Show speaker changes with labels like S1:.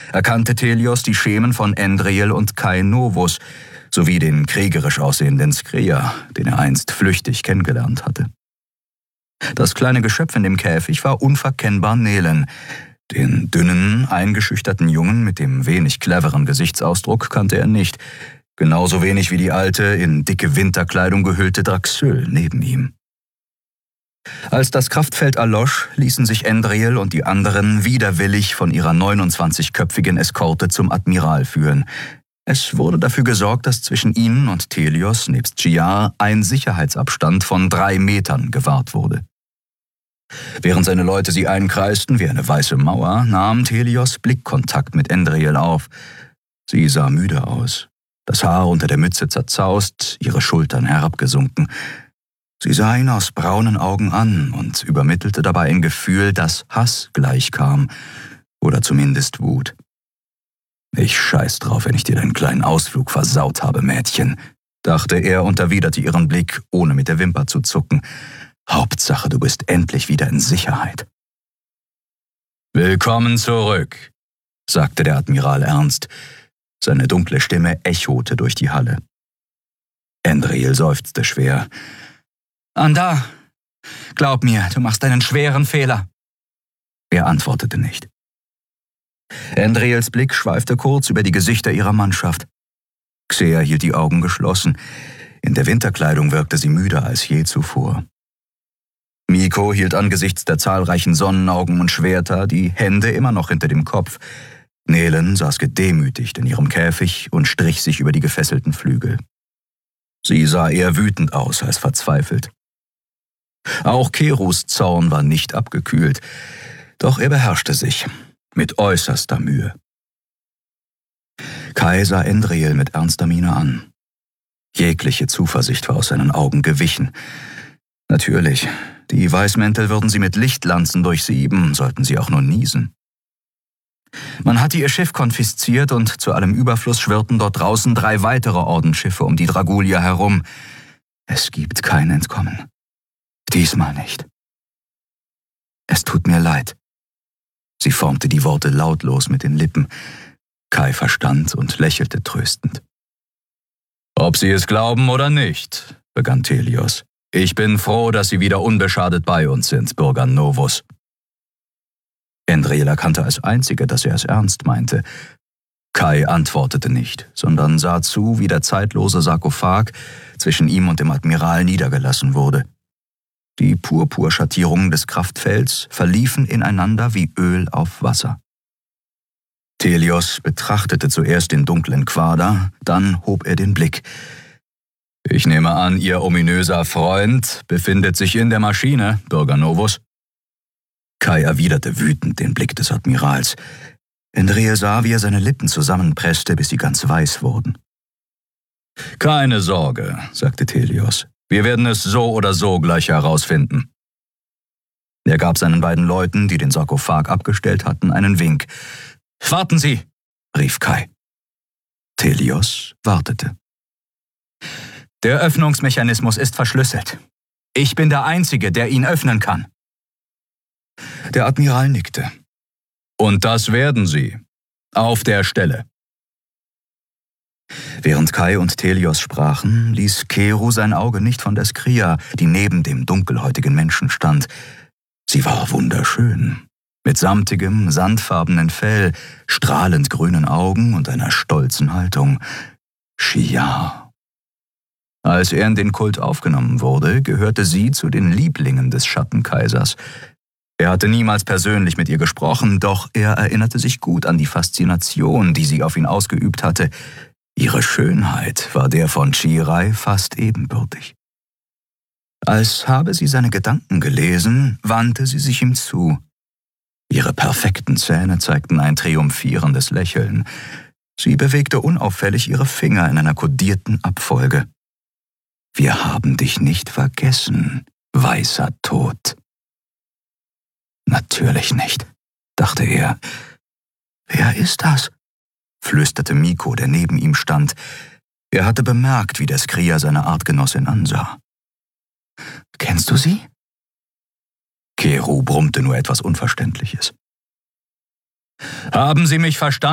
S1: erkannte Telios die Schemen von Endriel und Kai Novus sowie den kriegerisch aussehenden Skria, den er einst flüchtig kennengelernt hatte. Das kleine Geschöpf in dem Käfig war unverkennbar Nelen. Den dünnen, eingeschüchterten Jungen mit dem wenig cleveren Gesichtsausdruck kannte er nicht, genauso wenig wie die alte, in dicke Winterkleidung gehüllte Draxyl neben ihm. Als das Kraftfeld erlosch, ließen sich Endriel und die anderen widerwillig von ihrer 29-köpfigen Eskorte zum Admiral führen. Es wurde dafür gesorgt, dass zwischen ihnen und Telios nebst Giar ein Sicherheitsabstand von 3 Metern gewahrt wurde. Während seine Leute sie einkreisten wie eine weiße Mauer, nahm Telios Blickkontakt mit Endriel auf. Sie sah müde aus, das Haar unter der Mütze zerzaust, ihre Schultern herabgesunken. Sie sah ihn aus braunen Augen an und übermittelte dabei ein Gefühl, das Hass gleichkam, oder zumindest Wut. »Ich scheiß drauf, wenn ich dir deinen kleinen Ausflug versaut habe, Mädchen«, dachte er und erwiderte ihren Blick, ohne mit der Wimper zu zucken. »Hauptsache, du bist endlich wieder in Sicherheit.« »Willkommen zurück«, sagte der Admiral ernst. Seine dunkle Stimme echote durch die Halle. Endriel seufzte schwer. »Andar, glaub mir, du machst einen schweren Fehler.« Er antwortete nicht. Endriels Blick schweifte kurz über die Gesichter ihrer Mannschaft. Xea hielt die Augen geschlossen. In der Winterkleidung wirkte sie müder als je zuvor. Miko hielt angesichts der zahlreichen Sonnenaugen und Schwerter die Hände immer noch hinter dem Kopf. Nelen saß gedemütigt in ihrem Käfig und strich sich über die gefesselten Flügel. Sie sah eher wütend aus als verzweifelt. Auch Kerus Zorn war nicht abgekühlt, doch er beherrschte sich, mit äußerster Mühe. Kai sah Endriel mit ernster Miene an. Jegliche Zuversicht war aus seinen Augen gewichen. Natürlich, die Weißmäntel würden sie mit Lichtlanzen durchsieben, sollten sie auch nur niesen. Man hatte ihr Schiff konfisziert und zu allem Überfluss schwirrten dort draußen 3 weitere Ordensschiffe um die Dragulia herum. Es gibt kein Entkommen. Diesmal nicht. Es tut mir leid. Sie formte die Worte lautlos mit den Lippen. Kai verstand und lächelte tröstend. »Ob Sie es glauben oder nicht«, begann Telios, »ich bin froh, dass Sie wieder unbeschadet bei uns sind, Bürger Novus.« Endriel erkannte als Einzige, dass er es ernst meinte. Kai antwortete nicht, sondern sah zu, wie der zeitlose Sarkophag zwischen ihm und dem Admiral niedergelassen wurde. Die Purpurschattierungen des Kraftfelds verliefen ineinander wie Öl auf Wasser. Telios betrachtete zuerst den dunklen Quader, dann hob er den Blick. »Ich nehme an, Ihr ominöser Freund befindet sich in der Maschine, Bürger Novus.« Kai erwiderte wütend den Blick des Admirals. Endriel sah, wie er seine Lippen zusammenpresste, bis sie ganz weiß wurden. »Keine Sorge«, sagte Telios. »Wir werden es so oder so gleich herausfinden.« Er gab seinen beiden Leuten, die den Sarkophag abgestellt hatten, einen Wink. »Warten Sie«, rief Kai. Telios wartete. »Der Öffnungsmechanismus ist verschlüsselt. Ich bin der Einzige, der ihn öffnen kann.« Der Admiral nickte. »Und das werden Sie. Auf der Stelle.« Während Kai und Telios sprachen, ließ Keru sein Auge nicht von der Skria, die neben dem dunkelhäutigen Menschen stand. Sie war wunderschön, mit samtigem, sandfarbenen Fell, strahlend grünen Augen und einer stolzen Haltung. Giar. Als er in den Kult aufgenommen wurde, gehörte sie zu den Lieblingen des Schattenkaisers. Er hatte niemals persönlich mit ihr gesprochen, doch er erinnerte sich gut an die Faszination, die sie auf ihn ausgeübt hatte. Ihre Schönheit war der von Chirai fast ebenbürtig. Als habe sie seine Gedanken gelesen, wandte sie sich ihm zu. Ihre perfekten Zähne zeigten ein triumphierendes Lächeln. Sie bewegte unauffällig ihre Finger in einer kodierten Abfolge. »Wir haben dich nicht vergessen, weißer Tod.« »Natürlich nicht«, dachte er. »Wer ist das?«, flüsterte Miko, der neben ihm stand. Er hatte bemerkt, wie der Skria seine Artgenossin ansah. »Kennst du sie?« Keru brummte nur etwas Unverständliches. »Haben Sie mich verstanden?«